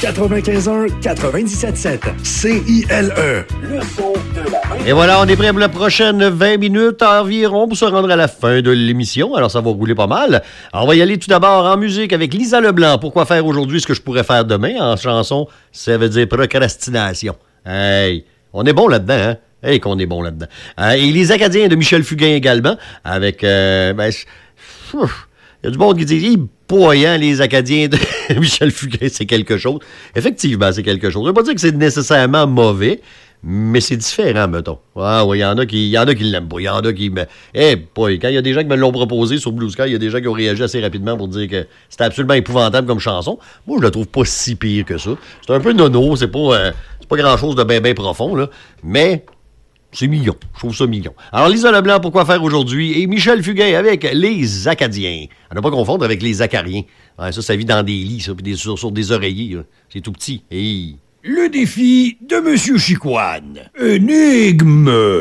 95.1, 97.7. CILE. Le son de la... Et voilà, on est prêt pour la prochaine 20 minutes environ pour se rendre à la fin de l'émission. Alors, ça va rouler pas mal. Alors, on va y aller tout d'abord en musique avec Lisa Leblanc. Pourquoi faire aujourd'hui ce que je pourrais faire demain? En chanson, ça veut dire procrastination. Hey, on est bon là-dedans, hein? Hey, qu'on est bon là-dedans. Et Les Acadiens de Michel Fugain également, avec... il y a du monde qui dit « Poyant, les Acadiens de Michel Fugain, c'est quelque chose. » Effectivement, c'est quelque chose. Je ne veux pas dire que c'est nécessairement mauvais, mais c'est différent, mettons. Ah, oui, il y en a qui l'aiment pas. Il y en a qui... quand il y a des gens qui me l'ont proposé sur Blue Sky, il y a des gens qui ont réagi assez rapidement pour dire que c'était absolument épouvantable comme chanson. Moi, je la trouve pas si pire que ça. C'est un peu nono, c'est pas grand-chose de bien profond, là. Mais... c'est mignon. Je trouve ça mignon. Alors, Lisa Leblanc, pourquoi faire aujourd'hui? Et Michel Fugain avec Les Acadiens. À ne pas confondre avec les Acariens. Ouais, ça vit dans des lits, ça, puis sur des oreillers. Là. C'est tout petit. Hey. Le défi de M. Chicoine. Énigme.